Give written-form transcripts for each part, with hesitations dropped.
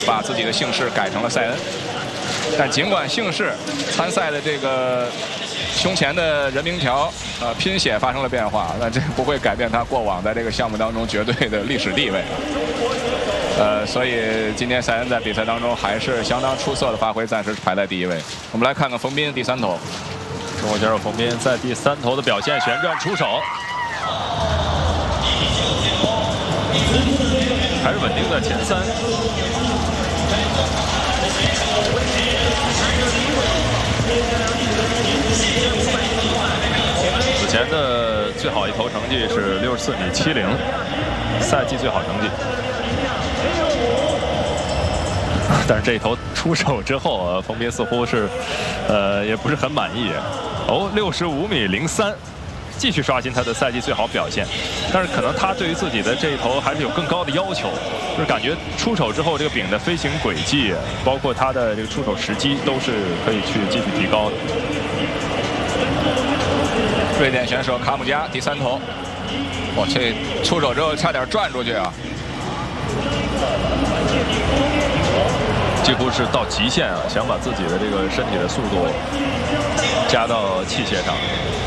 把自己的姓氏改成了塞恩。但尽管姓氏参赛的这个胸前的人名条拼写发生了变化，但这不会改变他过往在这个项目当中绝对的历史地位。所以今天塞恩在比赛当中还是相当出色的发挥，暂时排在第1位。我们来看看冯彬第3投， 中国选手冯彬在第3投的表现，旋转出手，还是稳定的前3。此前的最好一投成绩是64米70，赛季最好成绩。但是这一投出手之后，冯彬似乎是，也不是很满意。65米03，继续刷新他的赛季最好表现。但是可能他对于自己的这一投还是有更高的要求，就是感觉出手之后这个柄的飞行轨迹，包括他的这个出手时机，都是可以去继续提高的。 瑞典选手卡姆加第3投，哇，这出手之后差点转出去啊！ 几乎是到极限啊，想把自己的这个身体的速度加到器械上。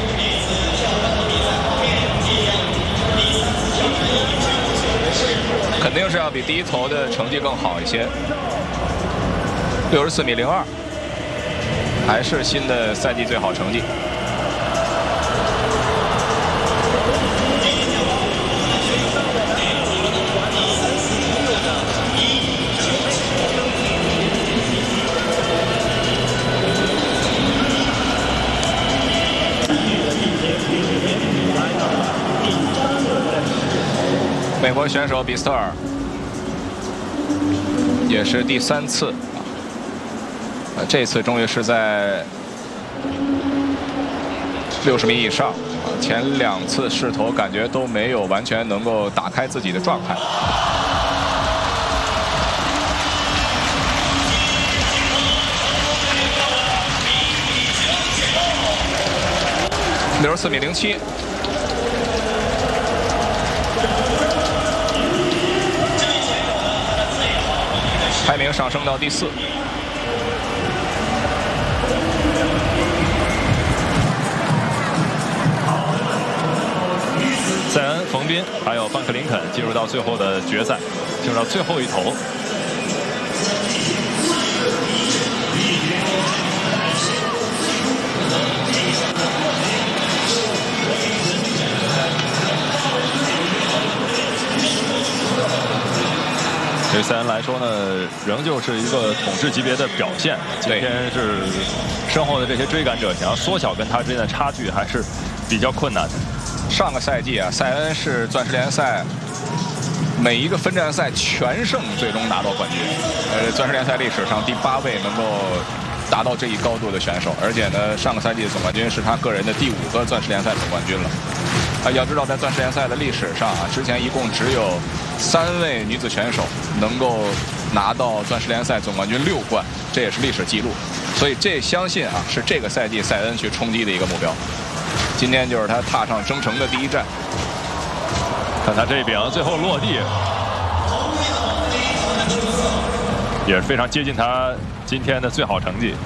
肯定是要比第1投的成绩更好一些。64米02，还是新的赛季最好成绩。美国选手比斯特尔也是第3次，这次终于是在60米以上，前2次试投感觉都没有完全能够打开自己的状态。64米07。排名上升到第4。 塞恩、冯彬还有范克林肯进入到最后的决赛，进入到最后一投。对塞恩来说呢，仍旧是一个统治级别的表现。今天是身后的这些追赶者想要缩小跟他之间的差距，还是比较困难的。 上个赛季啊，塞恩是钻石联赛每一个分站赛全胜，最终拿到冠军。钻石联赛历史上第8位能够达到这一高度的选手，而且呢，上个赛季的总冠军是他个人的第5个钻石联赛总冠军了。要知道，在钻石联赛的历史上啊，之前一共只有3位女子选手能够拿到钻石联赛总冠军6冠，这也是历史记录。所以这相信啊，是这个赛季塞恩去冲击的一个目标。今天就是他踏上征程的第1站。 看他这一柄最后落地，也是非常接近他今天的最好成绩。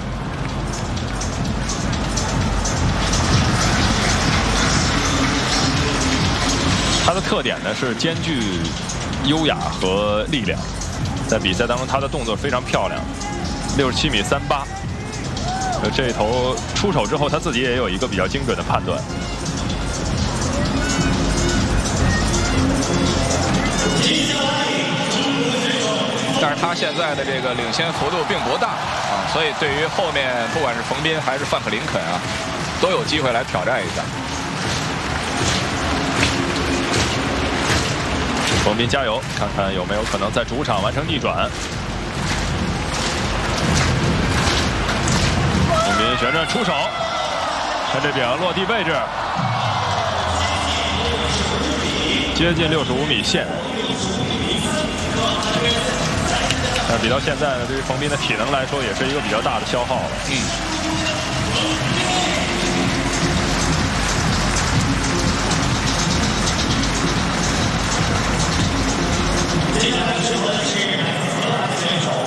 他的特点呢是兼具优雅和力量，在比赛当中他的动作非常漂亮。67米38，这一投出手之后，他自己也有一个比较精准的判断。 但是他现在的这个领先幅度并不大啊，所以对于后面不管是冯彬还是范克林肯啊，都有机会来挑战一下。 冯彬加油，看看有没有可能在主场完成逆转。冯彬旋转出手，看这柄落地位置接近65米线。但比到现在呢，对于冯彬的体能来说，也是一个比较大的消耗了。